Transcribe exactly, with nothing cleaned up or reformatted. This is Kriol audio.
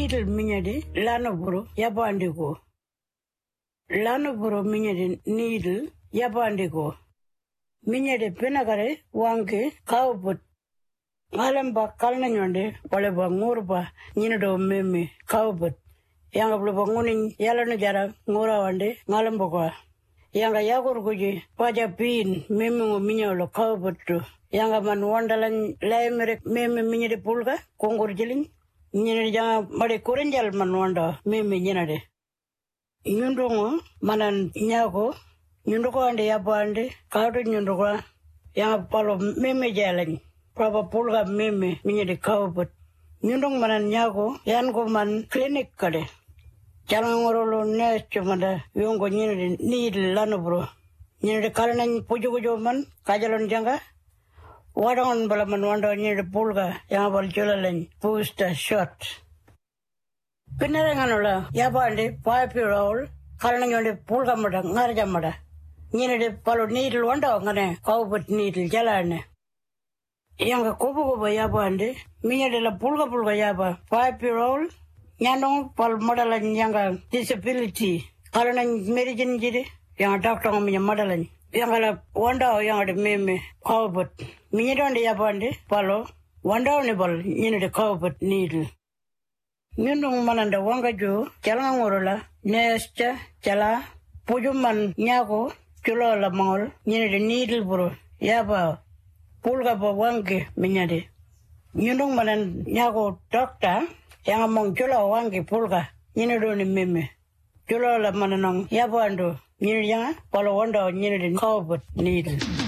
needle minyadi lanaburu yabandigo. Lanaburu minyadi needle yabandigo. Minyadi pinagare wanke kauput. Alamba kalnanyonde waleba ngurba nyinado meme kauput. Yanga bleba nguning yalana jara ngura wande ngalambokwa. Yanga yagur guji paja pin meme ngo minyolo kauputu. Yanga man wandalan laimere meme minyadi pulga kongur jiling. Nyinadi janga made kurenjal man wanda meme nyinade. Nyundongo manan nyako nyundoko ande yapande kautu nyundoko yanga palo meme jalani. Praba pulga meme minyadi kauput. Nyundong manan nyako yanko man klinik kade. Jalan ngorolo necho mada yongo nyinadi needle lanabro. Nyinadi kalanan pujo-pujo man kajalon janga. Wadangan bala man wanda nyinadi pulga yang bal jolalan booster shot. Pinarangan ola yapande five year old kalanan nyinadi pulga mada ngarja mada. Nyinadi palo needle wanda ngane kauput needle jalane. Yang kubu-kubu yapande minyadi la pulga-pulga yapa five year old Nyandong pal modalan yang disability. Kalau nang medicine jadi, yang dokter ngomongnya modalan. Yang kalau wanda yang ada meme kauput. Minyadon dia apa ande? Palo wanda ni bal ini ada kauput needle. Nyandong mananda wanga jo, jalan ngorola, nesca, jala, pujuman nyako, culo la mangol, ini ada needle bro. Ya apa? Pulga pa wangke minyade. Nyandong manan nyako dokter. Yang among julo wangi pulga, nyine do ni meme. Julo la mananong, yapo ando, nyine yang, palo wanda nyine din kauput needle.